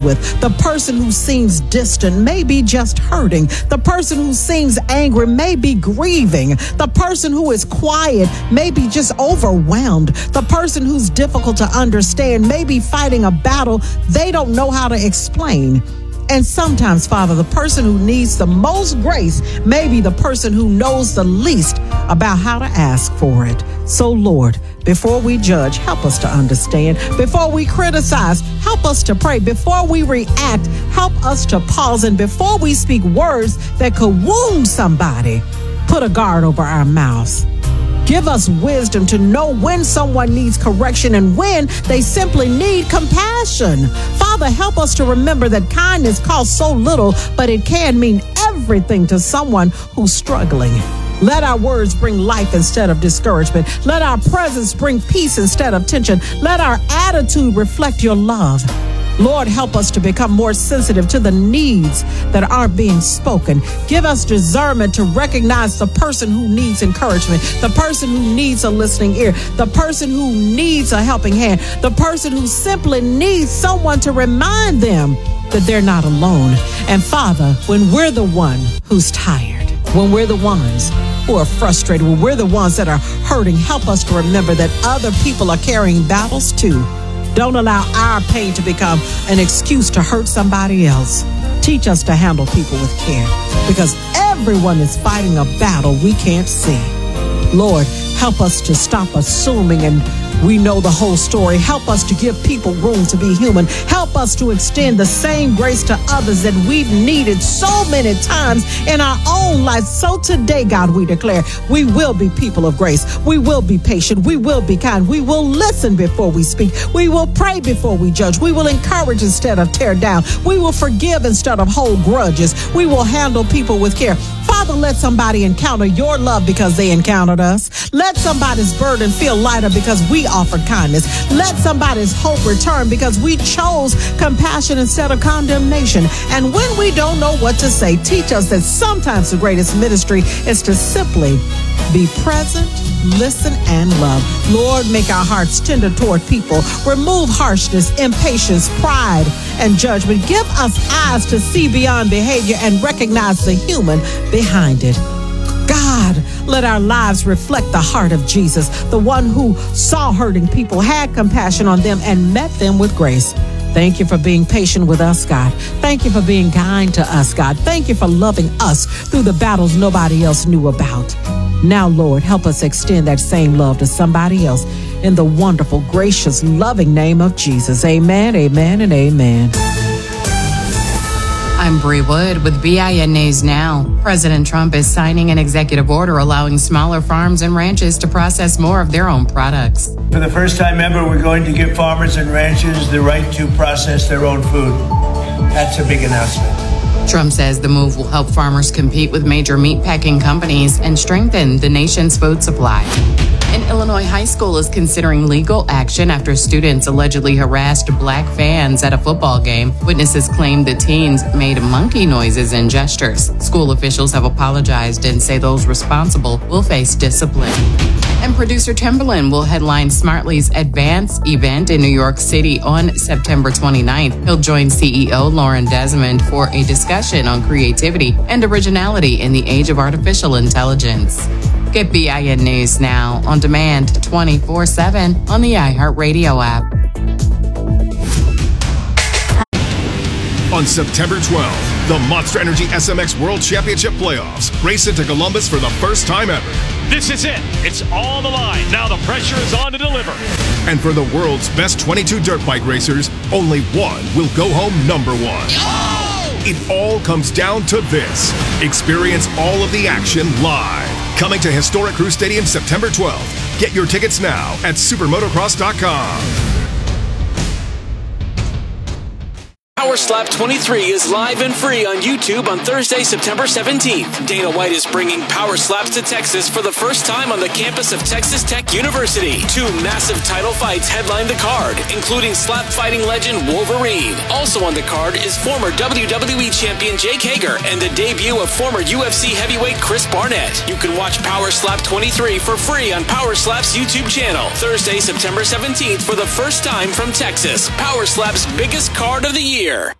with. The person who seems distant may be just hurting. The person who seems angry may be grieving. The person who is quiet may be just overwhelmed. The person who's difficult to understand may be fighting a battle they don't know how to explain. And sometimes, Father, the person who needs the most grace may be the person who knows the least about how to ask for it. So, Lord, before we judge, help us to understand. Before we criticize, help us to pray. Before we react, help us to pause. And before we speak words that could wound somebody, put a guard over our mouths. Give us wisdom to know when someone needs correction and when they simply need compassion. Father, help us to remember that kindness costs so little, but it can mean everything to someone who's struggling. Let our words bring life instead of discouragement. Let our presence bring peace instead of tension. Let our attitude reflect your love. Lord, help us to become more sensitive to the needs that aren't being spoken. Give us discernment to recognize the person who needs encouragement, the person who needs a listening ear, the person who needs a helping hand, the person who simply needs someone to remind them that they're not alone. And Father, when we're the one who's tired, when we're the ones who are frustrated, when we're the ones that are hurting, help us to remember that other people are carrying battles too. Don't allow our pain to become an excuse to hurt somebody else. Teach us to handle people with care, because everyone is fighting a battle we can't see. Lord, help us to stop assuming and we know the whole story. Help us to give people room to be human. Help us to extend the same grace to others that we've needed so many times in our own lives. So today, God, we declare we will be people of grace. We will be patient. We will be kind. We will listen before we speak. We will pray before we judge. We will encourage instead of tear down. We will forgive instead of hold grudges. We will handle people with care. Father, let somebody encounter your love because they encountered us. Let somebody's burden feel lighter because we offered kindness. Let somebody's hope return because we chose compassion instead of condemnation. And when we don't know what to say, teach us that sometimes the greatest ministry is to simply be present, listen, and love. Lord, make our hearts tender toward people. Remove harshness, impatience, pride, and judgment. Give us eyes to see beyond behavior and recognize the human behind it. God, let our lives reflect the heart of Jesus, the one who saw hurting people, had compassion on them, and met them with grace. Thank you for being patient with us, God. Thank you for being kind to us, God. Thank you for loving us through the battles nobody else knew about. Now, Lord, help us extend that same love to somebody else in the wonderful, gracious, loving name of Jesus. Amen, amen, and amen. I'm Bree Wood with BIN News Now. President Trump is signing an executive order allowing smaller farms and ranches to process more of their own products. For the first time ever, we're going to give farmers and ranchers the right to process their own food. That's a big announcement. Trump says the move will help farmers compete with major meatpacking companies and strengthen the nation's food supply. An Illinois high school is considering legal action after students allegedly harassed black fans at a football game. Witnesses claim the teens made monkey noises and gestures. School officials have apologized and say those responsible will face discipline. And producer Timberland will headline Smartly's Advance event in New York City on September 29th. He'll join CEO Lauren Desmond for a discussion on creativity and originality in the age of artificial intelligence. Get BIN News Now on demand 24/7 on the iHeartRadio app. On September 12th, the Monster Energy SMX World Championship Playoffs race into Columbus for the first time ever. This is it. It's on the line. Now the pressure is on to deliver. And for the world's best 22 dirt bike racers, only one will go home number one. Oh! It all comes down to this. Experience all of the action live. Coming to Historic Crew Stadium September 12th. Get your tickets now at supermotocross.com. Power Slap 23 is live and free on YouTube on Thursday, September 17th. Dana White is bringing Power Slaps to Texas for the first time on the campus of Texas Tech University. 2 massive title fights headline the card, including slap fighting legend Wolverine. Also on the card is former WWE champion Jake Hager and the debut of former UFC heavyweight Chris Barnett. You can watch Power Slap 23 for free on Power Slap's YouTube channel. Thursday, September 17th for the first time from Texas. Power Slap's biggest card of the year.